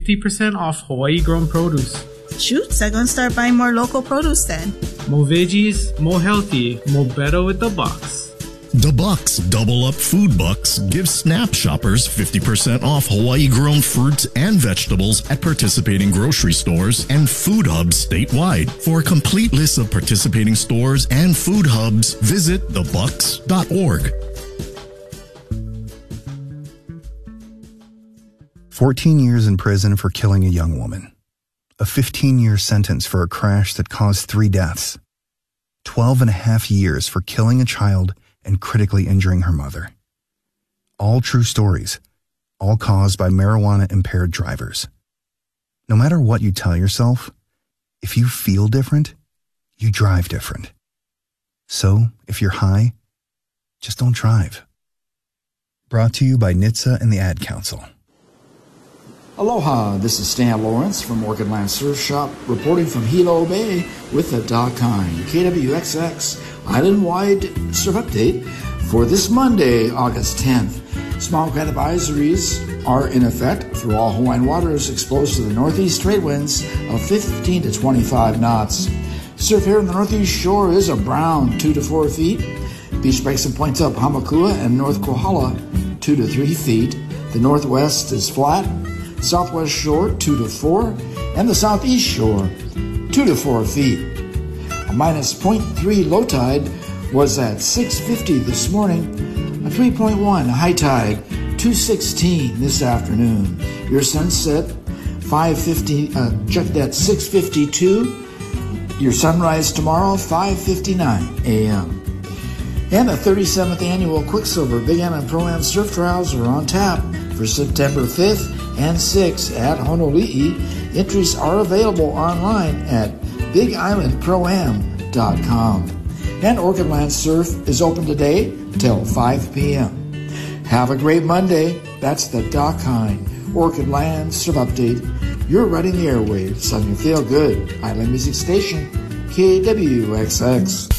50% off Hawaii-grown produce. Shoots, I'm gonna start buying more local produce then. More veggies, more healthy, more better with the Bucks. The Bucks Double Up Food Bucks gives SNAP shoppers 50% off Hawaii-grown fruits and vegetables at participating grocery stores and food hubs statewide. For a complete list of participating stores and food hubs, visit thebucks.org. 14 years in prison for killing a young woman. A 15-year sentence for a crash that caused 3 deaths. 12 and a half years for killing a child and critically injuring her mother. All true stories, all caused by marijuana-impaired drivers. No matter what you tell yourself, if you feel different, you drive different. So, if you're high, just don't drive. Brought to you by NHTSA and the Ad Council. Aloha, this is Stan Lawrence from Orchid Land Surf Shop, reporting from Hilo Bay with the Doc Hine KWXX Island-wide Surf Update for this Monday, August 10th. Small kind advisories are in effect through all Hawaiian waters exposed to the northeast trade winds of 15 to 25 knots. Surf here on the northeast shore is a brown 2 to 4 feet. Beach breaks and points up Hamakua and North Kohala 2 to 3 feet. The northwest is flat. Southwest shore 2 to 4, and the southeast shore 2 to 4 feet. A minus 0.3 low tide was at 6:50 this morning, a 3.1 high tide 2:16 this afternoon. Your sunset 5:50 at 6:52. Your sunrise tomorrow 5:59 a.m. And the 37th annual Quicksilver Big Island Pro-Am Surf Trials are on tap for September 5th and 6th at Honolulu. Entries are available online at BigIslandProAm.com. And Orchid Land Surf is open today till 5 p.m. Have a great Monday. That's the Doc Hine Orchid Land Surf Update. You're riding the airwaves on your feel-good island music station, KWXX.